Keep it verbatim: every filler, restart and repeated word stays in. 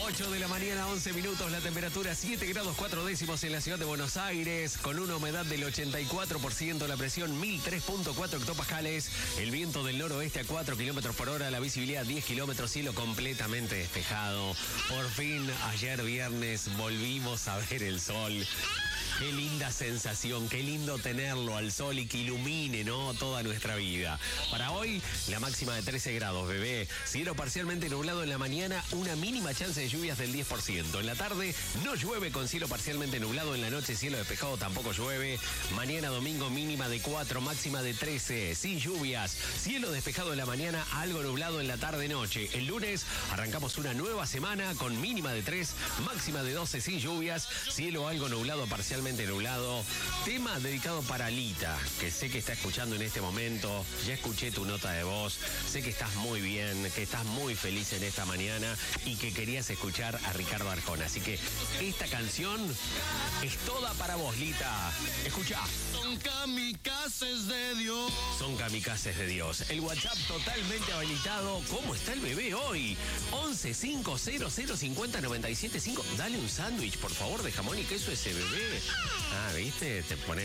ocho de la mañana, once minutos, la temperatura siete grados cuatro décimos en la ciudad de Buenos Aires, con una humedad del ochenta y cuatro por ciento, la presión mil tres punto cuatro hectopascales, el viento del noroeste a cuatro kilómetros por hora, la visibilidad diez kilómetros, cielo completamente despejado. Por fin, ayer viernes, volvimos a ver el sol. Qué linda sensación, qué lindo tenerlo al sol y que ilumine, ¿no?, toda nuestra vida. Para hoy, la máxima de trece grados, bebé. Cielo parcialmente nublado en la mañana, una mínima chance de lluvias del diez por ciento. En la tarde, no llueve con cielo parcialmente nublado. En la noche, cielo despejado, tampoco llueve. Mañana domingo, mínima de cuatro, máxima de trece, sin lluvias. Cielo despejado en la mañana, algo nublado en la tarde-noche. El lunes, arrancamos una nueva semana con mínima de tres, máxima de doce, sin lluvias. Cielo algo nublado, parcialmente nublado. Tema dedicado para Lita, que sé que está escuchando en este momento. Ya escuché tu nota de voz. Sé que estás muy bien, que estás muy feliz en esta mañana y que querías escuchar a Ricardo Arjona. Así que esta canción es toda para vos, Lita. Escuchá. Son kamikazes de Dios. Son kamikazes de Dios. El WhatsApp totalmente habilitado. ¿Cómo está el bebé hoy? once cinco cero cero cincuenta noventa y siete cinco. Dale un sándwich, por favor, de jamón y queso a ese bebé. Ah, ¿viste? Te pones